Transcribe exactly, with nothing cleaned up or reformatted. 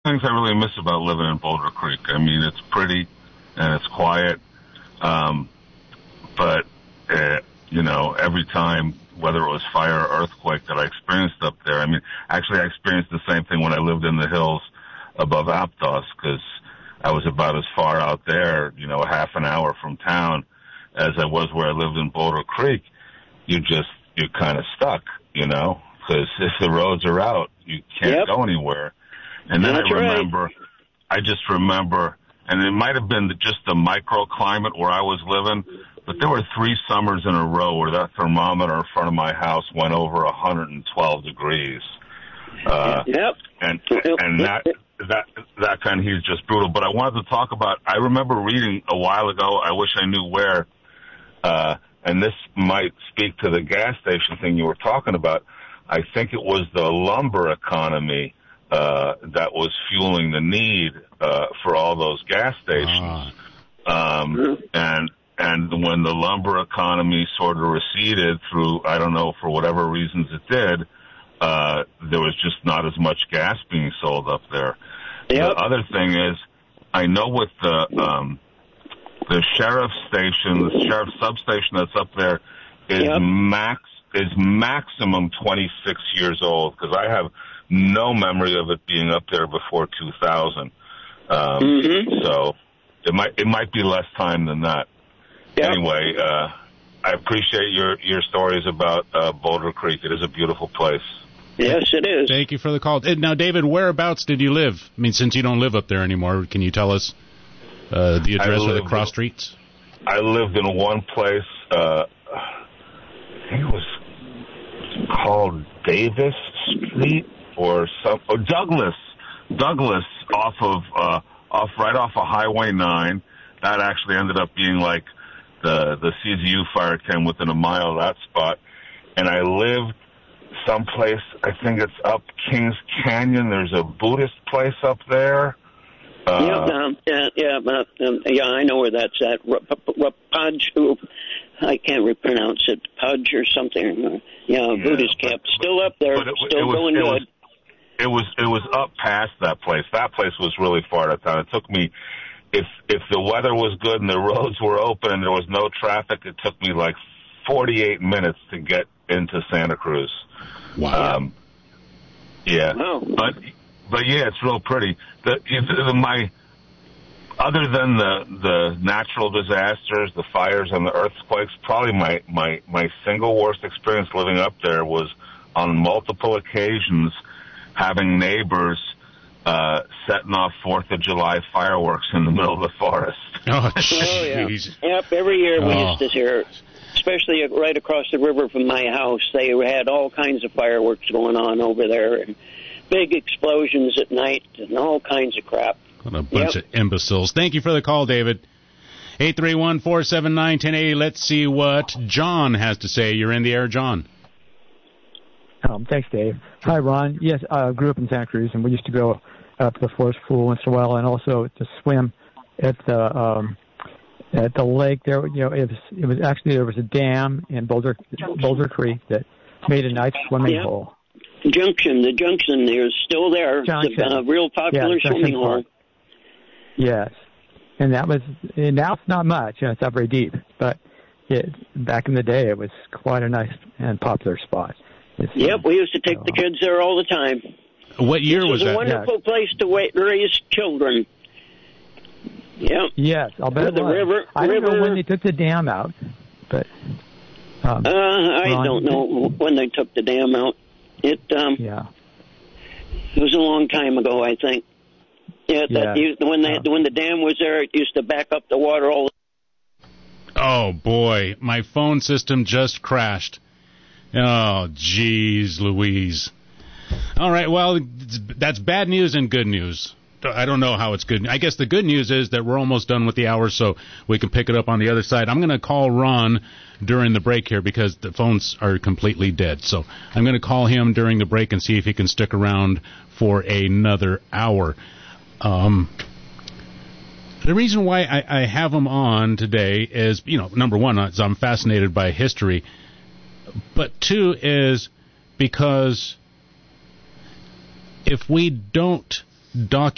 things I really miss about living in Boulder Creek. I mean, it's pretty and it's quiet, um, but uh, you know, every time, whether it was fire or earthquake that I experienced up there. I mean, actually, I experienced the same thing when I lived in the hills above Aptos, because I was about as far out there, you know, half an hour from town, as I was where I lived in Boulder Creek. You just, you're kind of stuck, you know, because if the roads are out, you can't yep. go anywhere. And then That's I remember, right. I just remember, and it might have been just the microclimate where I was living, but there were three summers in a row where that thermometer in front of my house went over one hundred twelve degrees. Uh, yep. And, and that, that, that kind of heat is just brutal. But I wanted to talk about, I remember reading a while ago, I wish I knew where, uh, and this might speak to the gas station thing you were talking about. I think it was the lumber economy uh, that was fueling the need uh, for all those gas stations. Ah. Um, and and when the lumber economy sort of receded through, I don't know, for whatever reasons it did, uh, there was just not as much gas being sold up there. Yep. The other thing is, I know with the um, the sheriff's station, the sheriff's substation that's up there is yep. max is maximum twenty-six years old, because I have no memory of it being up there before two thousand. Um, mm-hmm. So it might it might be less time than that. Yep. Anyway, uh, I appreciate your, your stories about uh, Boulder Creek. It is a beautiful place. Yes, it is. Thank you for the call. Now, David, whereabouts did you live? I mean, since you don't live up there anymore, can you tell us uh, the address or the cross streets? I lived in one place, uh, I think it was called Davis Street or some, or Douglas, Douglas off of, uh, off right off of Highway nine. That actually ended up being like the, the C Z U fire came within a mile of that spot. And I lived someplace, I think it's up Kings Canyon. There's a Buddhist place up there. Uh, yeah, um, yeah, yeah, uh, um, yeah, I know where that's at. Rapaj, I can't pronounce it, Pudge or something. Yeah, yeah, Buddhist camp. Still up there, it, still it was, going it good. Was, it was it was up past that place. That place was really far out of town. It took me, if if the weather was good and the roads were open and there was no traffic, it took me like forty-eight minutes to get into Santa Cruz. Wow. Um, yeah, wow. but but yeah, it's real pretty. The, the my other than the the natural disasters, the fires and the earthquakes, probably my my my single worst experience living up there was on multiple occasions having neighbors uh, setting off Fourth of July fireworks in the middle of the forest. Oh, oh yeah. Yep, every year we oh. used to hear, especially right across the river from my house, they had all kinds of fireworks going on over there, and big explosions at night, and all kinds of crap. What a bunch yep. of imbeciles. Thank you for the call, David. eight three one, four seven nine, one zero eight zero. Let's see what John has to say. You're in the air, John. Um, thanks, Dave. Hi, Ron. Yes, I uh, grew up in Santa Cruz, and we used to go up to the forest pool once in a while, and also to swim at the um, at the lake. There, you know, it was it was actually there was a dam in Boulder Boulder Creek that made a nice swimming yep. hole. Junction, the junction there is still there. Junction. It's a uh, real popular yeah, swimming hole. Yes, and that was and now it's not much. You know, it's not very deep, but it, back in the day, it was quite a nice and popular spot. It's, yep, we used to take uh, the kids there all the time. What year this was, was that? a wonderful yeah. place to wait, raise children. Yep. Yes, I'll bet the it was. river. I river, don't know when they took the dam out, but um, uh, I Ron, don't know when they took the dam out. It um, yeah, it was a long time ago, I think. Yeah, that yeah. used, when they yeah. when the dam was there, it used to back up the water all. Oh boy, my phone system just crashed. Oh, jeez, Louise. All right, well, that's bad news and good news. I don't know how it's good. I guess the good news is that we're almost done with the hour, so we can pick it up on the other side. I'm going to call Ron during the break here because the phones are completely dead. So I'm going to call him during the break and see if he can stick around for another hour. Um, the reason why I, I have him on today is, you know, number one, is I'm fascinated by history. But two is because if we don't document